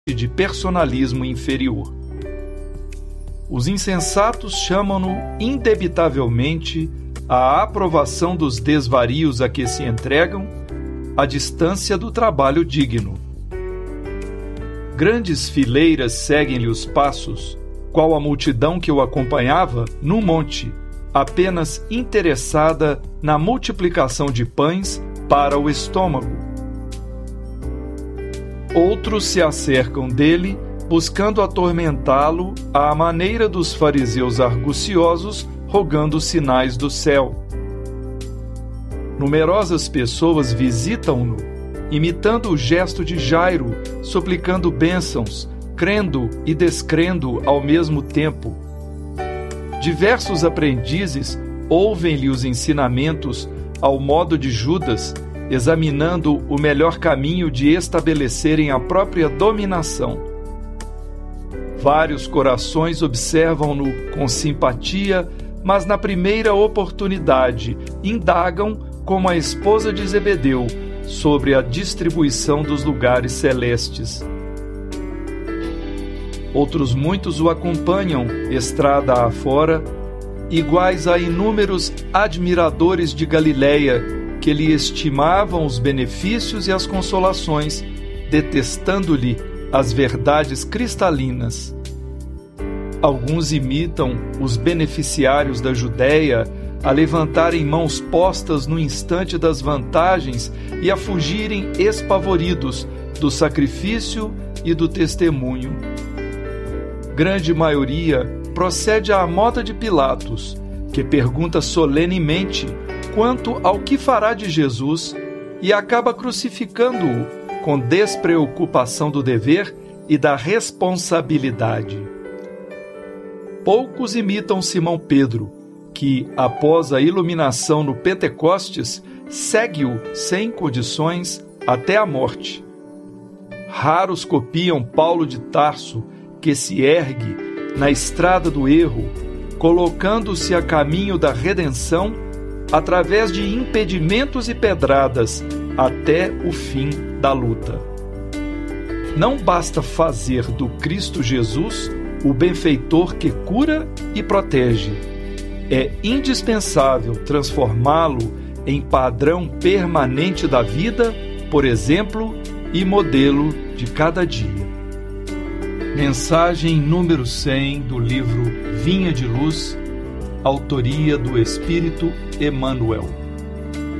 de personalismo inferior. Os insensatos chamam-no indebitavelmente à aprovação dos desvarios a que se entregam, à distância do trabalho digno. Grandes fileiras seguem-lhe os passos, qual a multidão que o acompanhava no monte, apenas interessada na multiplicação de pães para o estômago. Outros se acercam dele, buscando atormentá-lo à maneira dos fariseus arguciosos, rogando sinais do céu. Numerosas pessoas visitam-no, imitando o gesto de Jairo, suplicando bênçãos, crendo e descrendo ao mesmo tempo. Diversos aprendizes ouvem-lhe os ensinamentos ao modo de Judas, examinando o melhor caminho de estabelecerem a própria dominação. Vários corações observam-no com simpatia, mas na primeira oportunidade indagam, como a esposa de Zebedeu, sobre a distribuição dos lugares celestes. Outros muitos o acompanham, estrada afora, iguais a inúmeros admiradores de Galileia, que lhe estimavam os benefícios e as consolações, detestando-lhe as verdades cristalinas. Alguns imitam os beneficiários da Judéia a levantarem mãos postas no instante das vantagens e a fugirem espavoridos do sacrifício e do testemunho. Grande maioria procede à moda de Pilatos, que pergunta solenemente quanto ao que fará de Jesus e acaba crucificando-o com despreocupação do dever e da responsabilidade. Poucos imitam Simão Pedro, que, após a iluminação no Pentecostes, segue-o sem condições até a morte. Raros copiam Paulo de Tarso, que se ergue na estrada do erro, colocando-se a caminho da redenção através de impedimentos e pedradas até o fim da luta. Não basta fazer do Cristo Jesus o benfeitor que cura e protege. É indispensável transformá-lo em padrão permanente da vida, por exemplo, e modelo de cada dia. Mensagem número 100 do livro Vinha de Luz, autoria do Espírito Emmanuel.